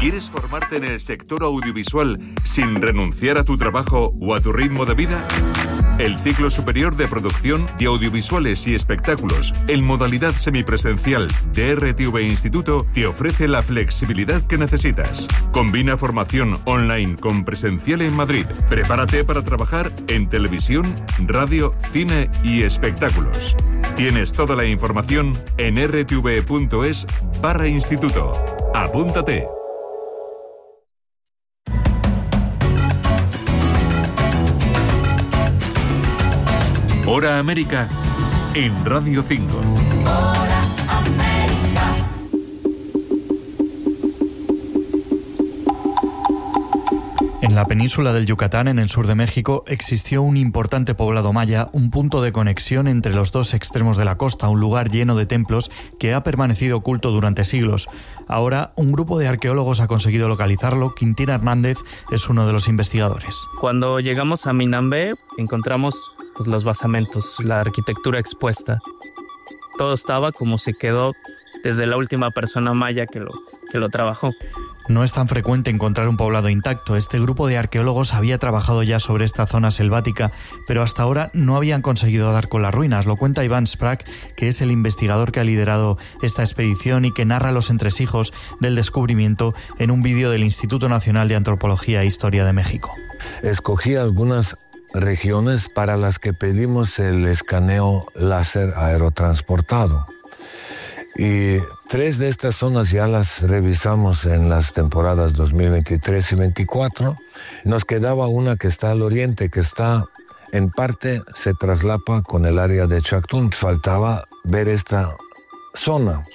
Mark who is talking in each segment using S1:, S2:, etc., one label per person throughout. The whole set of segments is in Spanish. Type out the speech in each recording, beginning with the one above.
S1: ¿Quieres formarte en el sector audiovisual sin renunciar a tu trabajo o a tu ritmo de vida? El ciclo superior de producción de audiovisuales y espectáculos en modalidad semipresencial de RTV Instituto te ofrece la flexibilidad que necesitas. Combina formación online con presencial en Madrid. Prepárate para trabajar en televisión, radio, cine y espectáculos. Tienes toda la información en rtv.es/instituto. Apúntate. Hora América en Radio 5.
S2: Hora América.
S3: En la península del Yucatán, en el sur de México, existió un importante poblado maya, un punto de conexión entre los dos extremos de la costa, un lugar lleno de templos que ha permanecido oculto durante siglos. Ahora, un grupo de arqueólogos ha conseguido localizarlo. Quintín Hernández es uno de los investigadores.
S4: Cuando llegamos a Minambé, encontramos los basamentos, la arquitectura expuesta. Todo estaba como se quedó desde la última persona maya que lo trabajó.
S3: No es tan frecuente encontrar un poblado intacto. Este grupo de arqueólogos había trabajado ya sobre esta zona selvática, pero hasta ahora no habían conseguido dar con las ruinas. Lo cuenta Iván Sprack, que es el investigador que ha liderado esta expedición y que narra los entresijos del descubrimiento en un vídeo del Instituto Nacional de Antropología e Historia de México.
S5: Escogí algunas regiones para las que pedimos el escaneo láser aerotransportado. Y 3 de estas zonas ya las revisamos en las temporadas 2023 y 2024. Nos quedaba una que está al oriente, que está en parte se traslapa con el área de Chactún. Faltaba ver esta zona.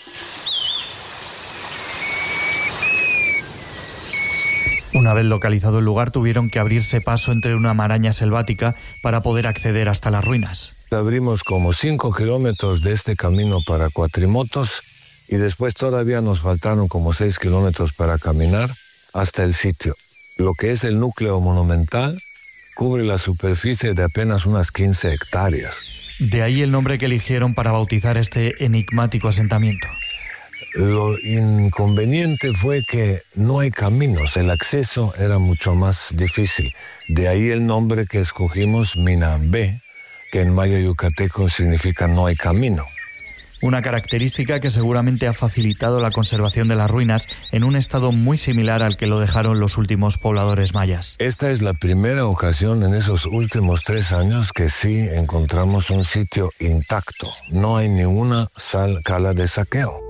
S3: Una vez localizado el lugar, tuvieron que abrirse paso entre una maraña selvática para poder acceder hasta las ruinas.
S5: Abrimos como 5 kilómetros de este camino para cuatrimotos y después todavía nos faltaron como 6 kilómetros para caminar hasta el sitio. Lo que es el núcleo monumental cubre la superficie de apenas unas 15 hectáreas.
S3: De ahí el nombre que eligieron para bautizar este enigmático asentamiento.
S5: Lo inconveniente fue que no hay caminos, el acceso era mucho más difícil. De ahí el nombre que escogimos, Minambé, que en maya yucateco significa no hay camino.
S3: Una característica que seguramente ha facilitado la conservación de las ruinas en un estado muy similar al que lo dejaron los últimos pobladores mayas.
S5: Esta es la primera ocasión en esos últimos 3 años que sí encontramos un sitio intacto. No hay ninguna cala de saqueo.